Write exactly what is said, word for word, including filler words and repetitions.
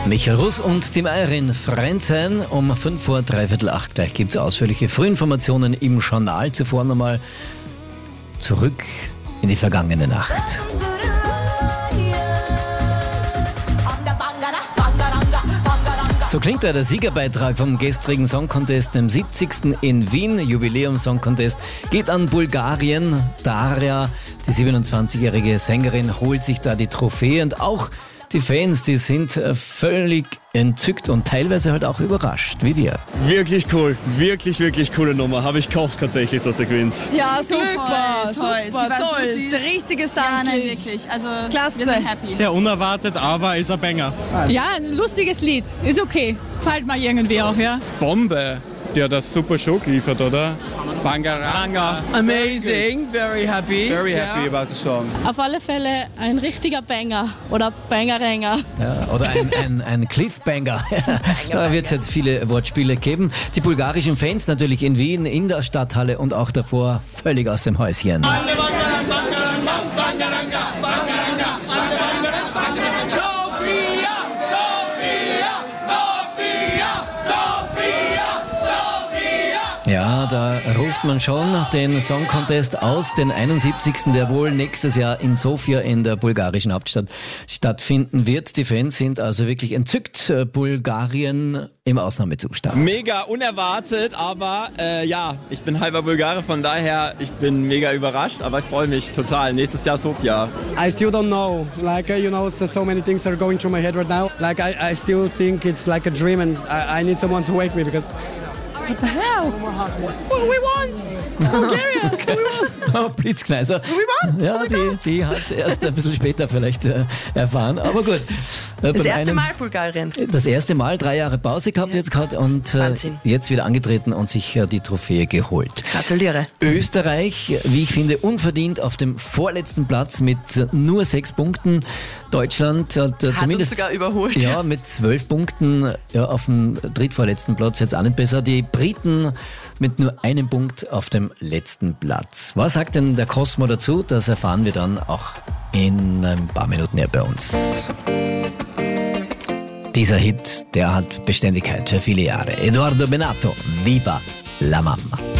Michael Russ und die Meierin Frenzheim. Um fünf vor dreiviertel acht gleich gibt es ausführliche Frühinformationen im Journal. Zuvor nochmal zurück in die vergangene Nacht. So klingt da der Siegerbeitrag vom gestrigen Song Contest, dem siebzigsten in Wien. Jubiläum Song Contest geht an Bulgarien. Daria, die siebenundzwanzigjährige Sängerin, holt sich da die Trophäe und auch die Fans, die sind völlig entzückt und teilweise halt auch überrascht, wie wir. Wirklich cool, wirklich, wirklich coole Nummer. Habe ich gehofft tatsächlich, dass der gewinnt. Ja, super, toll, super, Sie war toll. So Richtiges Ja, nein, Tanzlied. wirklich. Also, Klasse. wir sind happy. Sehr unerwartet, aber ist ein Banger. Ja, ein lustiges Lied. Ist okay. Gefällt mir irgendwie auch, ja. Bombe, der das super Show geliefert, oder? Bangaranga. Amazing, very happy. Very happy about the song. Auf alle Fälle ein richtiger Banger oder Bangeränger. Ja, oder ein, ein, ein Cliffbanger. Da wird es jetzt viele Wortspiele geben. Die bulgarischen Fans natürlich in Wien, in der Stadthalle und auch davor völlig aus dem Häuschen. Ja, da ruft man schon den Song Contest aus, den einundsiebzigsten, der wohl nächstes Jahr in Sofia in der bulgarischen Hauptstadt stattfinden wird. Die Fans sind also wirklich entzückt. Bulgarien im Ausnahmezustand. Mega unerwartet, aber äh, ja, ich bin halber Bulgare, von daher, ich bin mega überrascht, aber ich freue mich total. Nächstes Jahr Sofia. I still don't know. Like, uh, you know, so, so many things are going through my head right now. Like, I, I still think it's like a dream and I, I need someone to wake me because... What the hell? Well, we won! Bulgaria! We won! Oh, Blitzkneiser. We won! Ja, die, die hat erst ein bisschen später vielleicht äh, erfahren, aber gut. Äh, Das beim erste einen- Mal Bulgarien. Das erste Mal, drei Jahre Pause gehabt jetzt gehabt und äh, Wahnsinn. jetzt wieder angetreten und sich äh, die Trophäe geholt. Gratuliere. Österreich, wie ich finde, unverdient auf dem vorletzten Platz mit äh, nur sechs Punkten. Deutschland hat, äh, Hat zumindest uns sogar überholt. ja, mit zwölf Punkten ja, auf dem drittvorletzten Platz jetzt auch nicht besser. Die Briten mit nur einem Punkt auf dem letzten Platz. Was sagt denn der Cosmo dazu? Das erfahren wir dann auch in ein paar Minuten hier bei uns. Dieser Hit, der hat Beständigkeit für viele Jahre. Edoardo Bennato, Viva la Mamma.